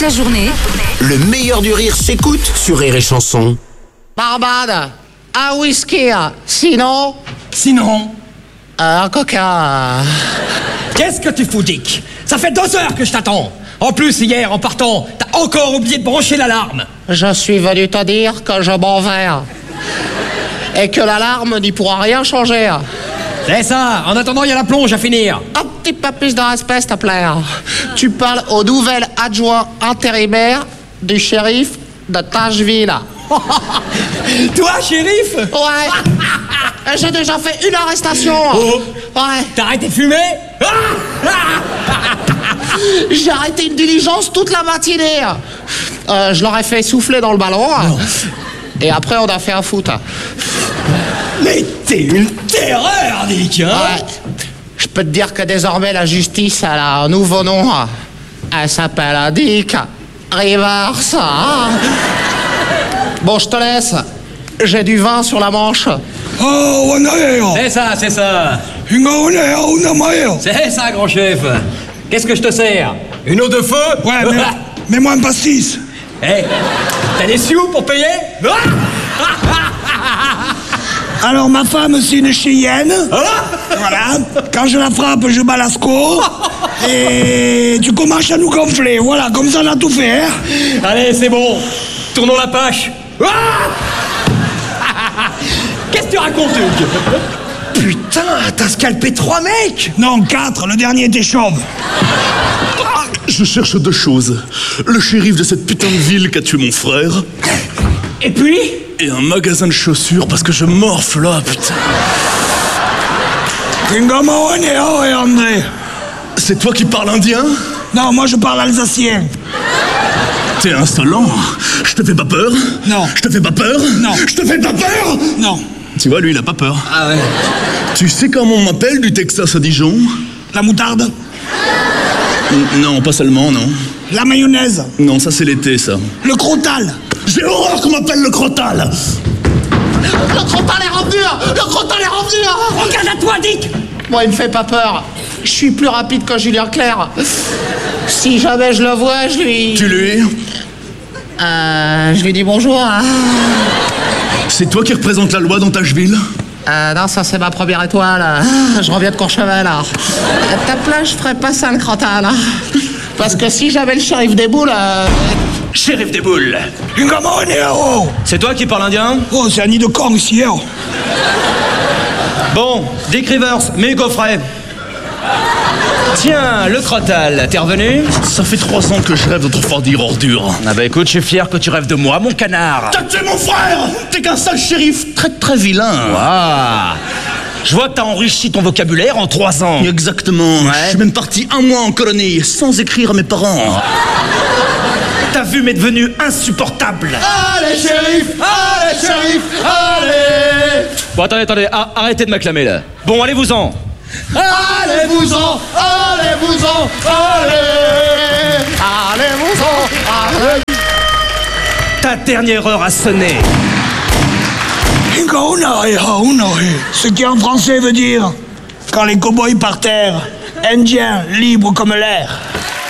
Toute la journée, Le meilleur du rire s'écoute sur Rire et Chanson. Barbade, un whisky, sinon, un coca. Qu'est-ce que tu fous, Dick? Ça fait 2 heures que je t'attends. En plus, hier, en partant, t'as encore oublié de brancher l'alarme. Je suis venu te dire que je m'en vais. Et que l'alarme n'y pourra rien changer. C'est ça. En attendant, il y a la plonge à finir. Un petit peu plus de respect, s'il te plaît. Tu parles au nouvel adjoint intérimaire du shérif de Tashville. Toi, shérif? Ouais. J'ai déjà fait une arrestation. Oh. Ouais. T'as arrêté de fumer? J'ai arrêté une diligence toute la matinée. Je leur ai fait souffler dans le ballon. Et après, on a fait un foot. Mais t'es une terreur, Dick, hein? Ouais. Je peux te dire que désormais, la justice, elle a un nouveau nom. Elle s'appelle Dick Rivers. Bon, je te laisse. J'ai du vin sur la manche. C'est ça. C'est ça, grand chef. Qu'est-ce que je te sers? Une eau de feu? Ouais, mais mets-moi un pastis. Eh, t'as des sioux pour payer? Alors, ma femme, c'est une chienne. Voilà. Quand je la frappe, je bats l'asco. Et tu commences à nous gonfler. Voilà, comme ça, on a tout fait, hein. Allez, c'est bon. Tournons la page. Qu'est-ce que tu racontes, Hugues? Putain, t'as scalpé 3 mecs? Non, 4, le dernier était chauve. Je cherche 2 choses. Le shérif de cette putain de ville qui a tué mon frère. Et puis? Et un magasin de chaussures parce que je morfle là, putain. André. C'est toi qui parles indien? Non, moi je parle alsacien. T'es insolent. Je te fais pas peur? Non. Je te fais pas peur? Non. Je te fais pas peur? Non. Tu vois, lui, il a pas peur. Ah ouais. Tu sais comment on m'appelle du Texas à Dijon? La moutarde. Non, pas seulement, non. La mayonnaise. Non, ça c'est l'été, ça. Le crotal. J'ai horreur qu'on m'appelle le crotal. Le crotal est revenu. Le crotal est revenu. Regarde à toi, Dick. Moi, il me fait pas peur. Je suis plus rapide que Julien Clerc. Si jamais je le vois, je lui... Tu lui? Je lui dis bonjour. C'est toi qui représente la loi dans Tashville? Non, ça c'est ma première étoile. Je reviens de Courchevel. Ta place, je ferais pas ça, le crotal. Parce que si j'avais le shérif des boules... Shérif des boules. C'est toi qui parles indien? Oh, c'est un nid de con ici, hein. Bon, Dick Rivers, mets Hugo frais. Tiens, le crotal, t'es revenu? Ça fait 3 ans que je rêve de te faire dire ordure. Ah bah écoute, je suis fier que tu rêves de moi, mon canard. T'as tué mon frère! T'es qu'un sale shérif très très vilain. Ah, je vois que t'as enrichi ton vocabulaire en 3 ans. Exactement. Ouais. Je suis même parti 1 mois en colonie sans écrire à mes parents. Ta vue m'est devenue insupportable. Allez, shérif! Allez, shérif! Allez! Bon, attendez, arrêtez de m'acclamer là. Bon, allez-vous-en. Allez-vous-en! Allez-vous-en! Allez! Allez-vous-en! Allez! Ta dernière heure a sonné. Ce qui en français veut dire quand les cow-boys par terre, indiens libres comme l'air.